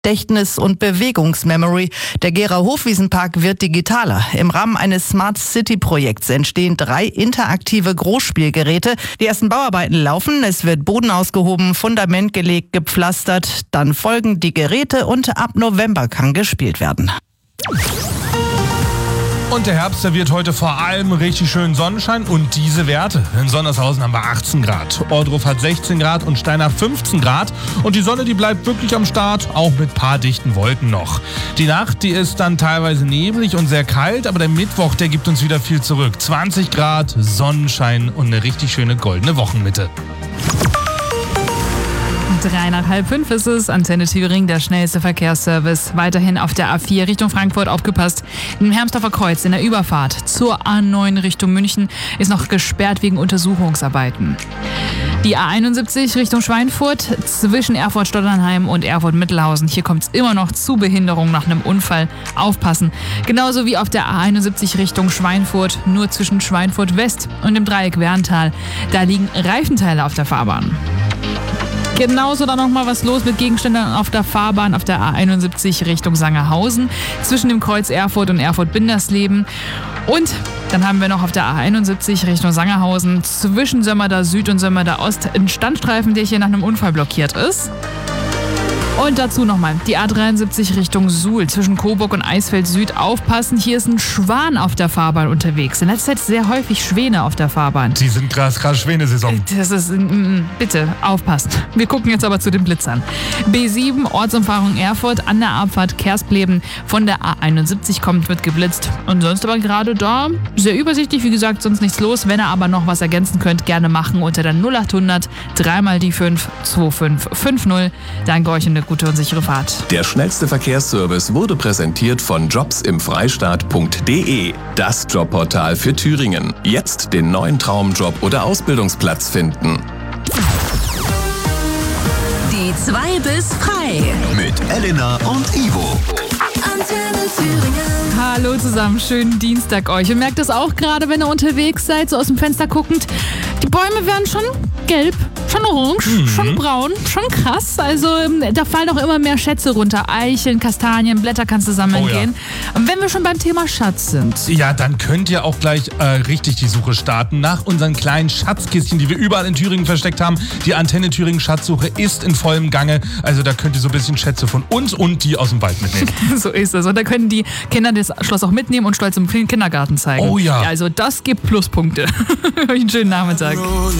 Gedächtnis- und Bewegungsmemory. Der Gera Hofwiesenpark wird digitaler. Im Rahmen eines Smart City-Projekts entstehen 3 interaktive Großspielgeräte. Die ersten Bauarbeiten laufen, es wird Boden ausgehoben, Fundament gelegt, gepflastert. Dann folgen die Geräte und ab November kann gespielt werden. Und der Herbst, der wird heute vor allem richtig schön Sonnenschein und diese Werte. In Sondershausen haben wir 18 Grad, Ohrdruf hat 16 Grad und Steinach 15 Grad. Und die Sonne, die bleibt wirklich am Start, auch mit paar dichten Wolken noch. Die Nacht, die ist dann teilweise neblig und sehr kalt, aber der Mittwoch, der gibt uns wieder viel zurück. 20 Grad, Sonnenschein und eine richtig schöne goldene Wochenmitte. 4:03 ist es. Antenne Thüringen, der schnellste Verkehrsservice. Weiterhin auf der A4 Richtung Frankfurt aufgepasst. Im Hermsdorfer Kreuz in der Überfahrt zur A9 Richtung München ist noch gesperrt wegen Untersuchungsarbeiten. Die A71 Richtung Schweinfurt zwischen Erfurt-Stotternheim und Erfurt-Mittelhausen. Hier kommt es immer noch zu Behinderungen nach einem Unfall. Aufpassen. Genauso wie auf der A71 Richtung Schweinfurt, nur zwischen Schweinfurt West und dem Dreieck Werntal. Da liegen Reifenteile auf der Fahrbahn. Genauso dann nochmal was los mit Gegenständen auf der Fahrbahn auf der A71 Richtung Sangerhausen zwischen dem Kreuz Erfurt und Erfurt-Bindersleben. Und dann haben wir noch auf der A71 Richtung Sangerhausen zwischen Sömmerda Süd und Sömmerda Ost einen Standstreifen, der hier nach einem Unfall blockiert ist. Und dazu nochmal die A73 Richtung Suhl zwischen Coburg und Eisfeld Süd. Aufpassen, hier ist ein Schwan auf der Fahrbahn unterwegs. In letzter Zeit sehr häufig Schwäne auf der Fahrbahn. Die sind gerade Schwänesaison. Das ist, bitte, aufpassen. Wir gucken jetzt aber zu den Blitzern. B7, Ortsumfahrung Erfurt, an der Abfahrt Kerspleben von der A71 kommt, wird geblitzt. Und sonst aber gerade da, sehr übersichtlich, wie gesagt, sonst nichts los. Wenn ihr aber noch was ergänzen könnt, gerne machen unter der 0800 3 die 5 2550. Danke euch und eine gute und sichere Fahrt. Der schnellste Verkehrsservice wurde präsentiert von jobsimfreistaat.de. Das Jobportal für Thüringen. Jetzt den neuen Traumjob oder Ausbildungsplatz finden. Die 2 bis frei. Mit Elena und Ivo. Antenne Thüringen. Hallo zusammen, schönen Dienstag euch. Und merkt das auch gerade, wenn ihr unterwegs seid, so aus dem Fenster guckend. Die Bäume werden schon gelb, schon orange, schon braun, schon krass. Also da fallen auch immer mehr Schätze runter. Eicheln, Kastanien, Blätter kannst du sammeln gehen. Und wenn wir schon beim Thema Schatz sind. Ja, dann könnt ihr auch gleich richtig die Suche starten nach unseren kleinen Schatzkistchen, die wir überall in Thüringen versteckt haben. Die Antenne Thüringen Schatzsuche ist in vollem Gange. Also da könnt ihr so ein bisschen Schätze von uns und die aus dem Wald mitnehmen. So ist es. Und da können die Kinder das Schloss auch mitnehmen und stolz im Kindergarten zeigen. Oh ja. Also das gibt Pluspunkte. Einen schönen Nachmittag.